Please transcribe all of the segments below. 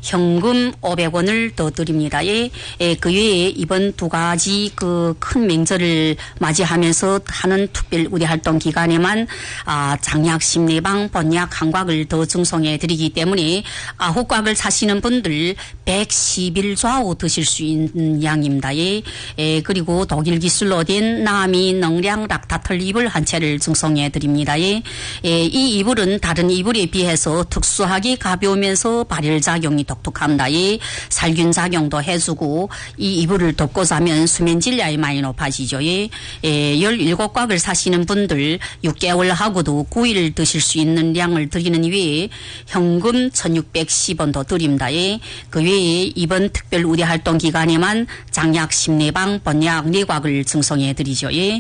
현금 500원을 더 드립니다. 예, 그 외에 이번 두 가지 그 큰 명절을 맞이하면서 하는 특별 우대 활동 기간에만 장약 심내방 번약 한 곽을 더 증송해 드리기 때문에 9곽을 사시는 분들 110일 좌우 드실 수 있는 양입니다. 예, 그리고 독일 기술로 된 나미 능량 락타틀 이불 한 채를 증송해 드립니다. 예, 이 이불은 다른 이불에 비해서 특수하게 가벼우면서 발열 작용이 독특합니다. 예, 살균 작용도 해주고 이 이불을 덮고 자면 수면 질량이 많이 높아지죠. 예, 17곽을 사시는 분들 6개월 하고도 9일 드실 수 있는 양을 드리는 외에 현금 1,610원 더 드립니다. 예, 그 외에 이번 특별 우대 활동 기간에만 장약 심내방 번약 4곽을 증송해 드리죠. 예,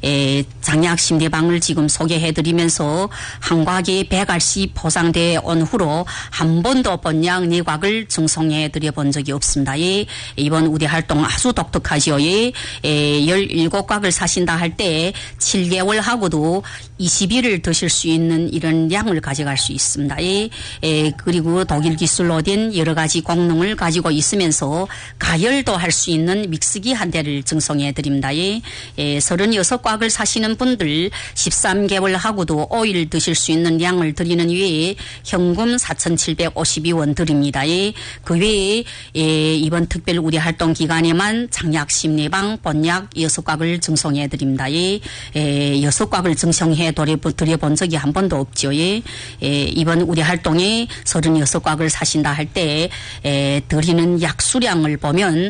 장약 심내방을 지금 소개해 드리면서 한 곽에 100알씩 포장돼 온 후로 한 번도 번약 4곽을 증송해 드려 본 적이 없습니다. 예, 이번 우대 활동 아주 독특하지요. 예, 17곽을 사신다 할 때 7개월 하고도 20일을 드실 수 있는 이런 양을 가져갈 수 있습니다. 예, 그리고 독일 기술로 된 여러 가지功能을 가지고 있으면서 가열도 할 수 있는 믹스기 한 대를 증송해 드립니다. 예, 36곽을 사시는 분들 13개월 하고도 5일 드실 수 있는 양을 드리는 외에 현금 4,752원 드립니다. 예, 그 외에 이번 특별 우대 활동 기간에만 장약 심내방 번약 6곽을 증송해 드립니다. 예, 6곽을 증송해 드려본 적이 한 번도 없죠. 예, 이번 우대 활동에 36곽을 사신다 할 때 드리는 약수량을 보면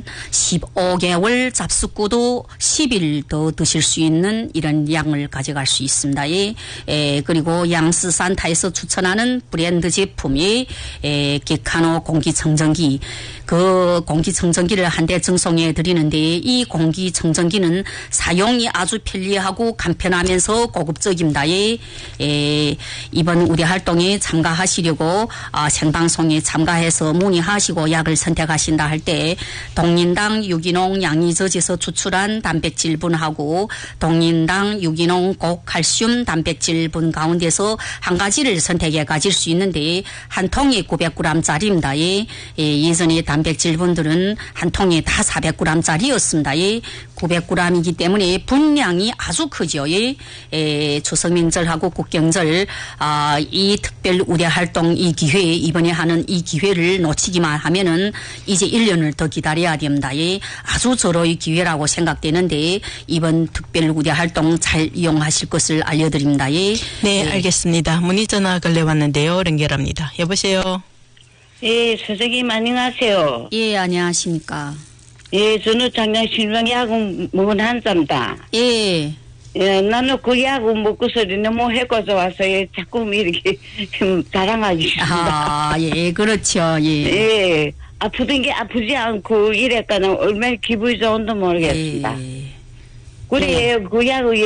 15개월 잡숫구도 10일 더 드실 수 있는 이런 양을 가져갈 수 있습니다. 예, 그리고 양스산타에서 추천하는 브랜드 제품이 기카노 공기청정기, 그 공기청정기를 한 대 증송해 드리는데 이 공기청정기는 사용이 아주 편리하고 간편하면서 고급적입니다. 예, 이번 우대 활동에 참가하시려고 생방송에 참가해서 문의하시고 약을 선택하신다 할 때 동린당 유기농 양이저지에서 추출한 단백질분하고 동린당 유기농 고칼슘 단백질분 가운데서 한 가지를 선택해 가질 수 있는데 한 통에 900g짜리입니다. 예, 예전에 단백질분들은 한 통에 다 400g짜리였습니다. 예, 900g이기 때문에 분량이 아주 크죠. 예, 추석 명절하고 국경절 이 특별 우대 활동 이 기회 이번에 하는 이 기회를 놓치기만 하면은 이제 1년을 더 기다려야 됩니다. 예, 아주 절호의 기회라고 생각되는데 이번 특별 우대 활동 잘 이용하실 것을 알려드립니다. 예. 네, 알겠습니다. 문의 전화 걸려 왔는데요. 연결합니다. 여보세요. 예, 선생님 안녕하세요. 예, 안녕하십니까. 예, 저는 작년 신랑 약을 먹은 한자입니다. 예. 예, 나는 그 약을 먹고서 너무 해코져 와서 예, 자꾸 이렇게 자랑하기 싫습니다. 예, 그렇죠. 예. 예, 아프던 게 아프지 않고 이랬까는 얼마나 기분이 좋은지 모르겠습니다. 예. 그래, 그 약을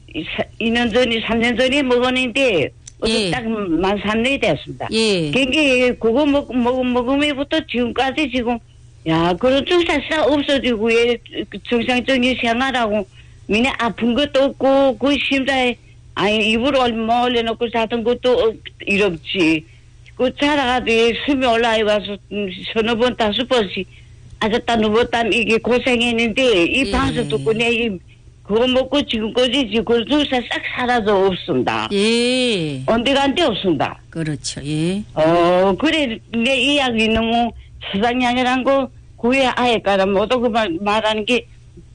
2년 전에 3년 전에 먹었는데 예. 딱 만 3년이 됐습니다. 예. 그게 그거 먹으면부터 지금까지 지금 야, 그런 증상이 없어지고, 예, 정상적인 생활하고, 미네 아픈 것도 없고, 그 심장에, 입으로 얼마 올려놓고 자던 것도 이롭지. 그 자다가도 숨이 올라와서 서너 번, 5번씩 앉았다 누웠다 이게 고생했는데, 이 방송 듣고 그거 먹고 지금까지 그 증상 싹 사라져 없습니다. 예. 언제간데 없습니다. 그렇죠. 예. 그래, 내 이야기 너무 수상양이란 거 구해야할까나 모두 그 말하는 게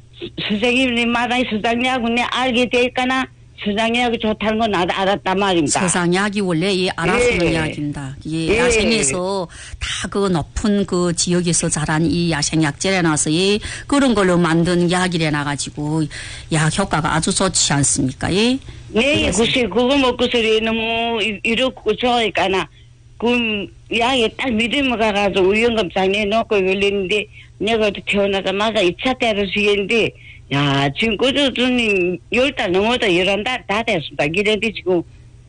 선생님이 말하는 수상약은 내 알게 될까나 수상약이 좋다는 건 나도 알았단 말입니다. 수상약이 원래 알아서는 예. 약입니다. 예. 야생에서 다 그 높은 그 지역에서 자란 이 야생약재라나서 그런 걸로 만든 약이래나 가지고 약 효과가 아주 좋지 않습니까? 예. 네, 글쎄 그거 먹고서 너무 이렇고 좋으니까나 그 약에 딱 믿음을 가가지고 위험검사에 놓고 걸리는데 내가 태어나자마자 2차 때를 지겠는데 야 지금 꾸준히 10달 넘어도 11달 다 됐습니다. 그런데 지금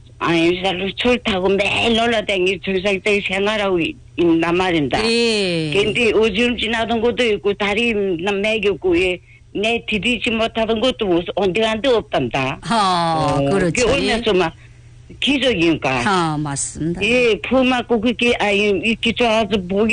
술 타고 매일 놀러다니고 정상적인 생활하고 있단 말입니다. 예. 근데 어지럼 지나던 것도 있고 다리 매겼고 내 디디지 못하던 것도 언제간도 없답니다. 그렇죠. 그러면서 막 기적이니까. 맞습니다. 예, 그 맞고 그게 이렇게 좋아서 보기